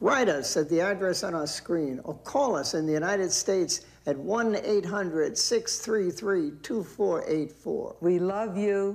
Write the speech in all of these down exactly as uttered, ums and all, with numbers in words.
Write us at the address on our screen or call us in the United States at one eight hundred, six three three, two four eight four. We love you.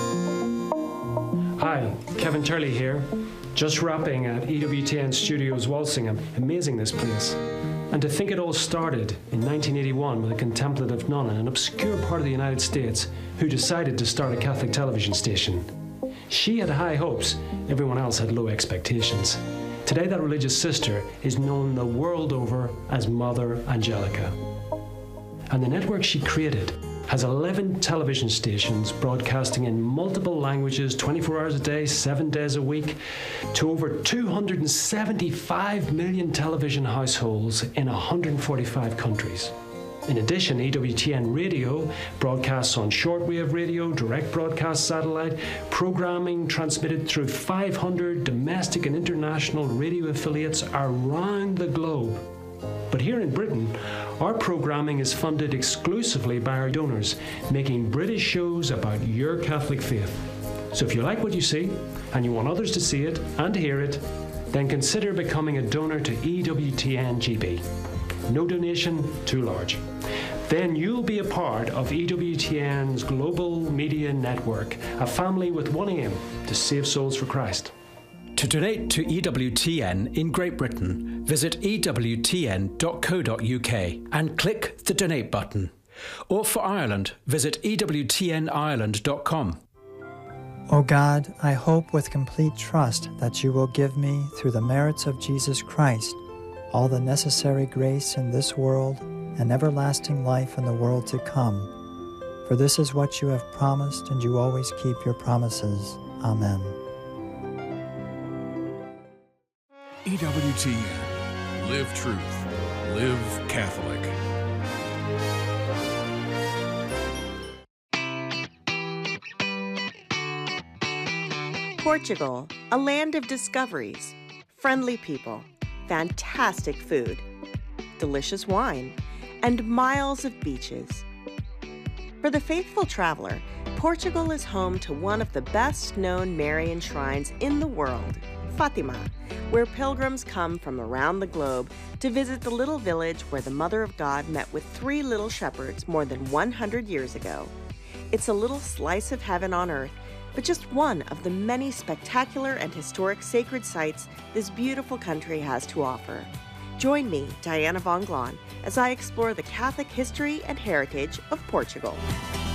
Hi, Kevin Turley here. Just wrapping at E W T N Studios Walsingham. Amazing, this place. And to think it all started in nineteen eighty-one with a contemplative nun in an obscure part of the United States who decided to start a Catholic television station. She had high hopes, everyone else had low expectations. Today, that religious sister is known the world over as Mother Angelica. And the network she created has eleven television stations broadcasting in multiple languages, twenty-four hours a day, seven days a week, to over two hundred seventy-five million television households in one hundred forty-five countries. In addition, E W T N Radio broadcasts on shortwave radio, direct broadcast satellite, programming transmitted through five hundred domestic and international radio affiliates around the globe. But here in Britain, our programming is funded exclusively by our donors, making British shows about your Catholic faith. So if you like what you see, and you want others to see it and hear it, then consider becoming a donor to E W T N G B. No donation too large. Then you'll be a part of E W T N's global media network, a family with one aim, to save souls for Christ. To donate to E W T N in Great Britain, visit e w t n dot co dot u k and click the donate button. Or for Ireland, visit e w t n ireland dot com. O God, I hope with complete trust that you will give me, through the merits of Jesus Christ, all the necessary grace in this world and everlasting life in the world to come. For this is what you have promised, and you always keep your promises. Amen. E W T N. Live truth. Live Catholic. Portugal, a land of discoveries, friendly people, fantastic food, delicious wine, and miles of beaches. For the faithful traveler, Portugal is home to one of the best-known Marian shrines in the world, Fatima, where pilgrims come from around the globe to visit the little village where the Mother of God met with three little shepherds more than one hundred years ago. It's a little slice of heaven on earth, but just one of the many spectacular and historic sacred sites this beautiful country has to offer. Join me, Diana von Glahn, as I explore the Catholic history and heritage of Portugal.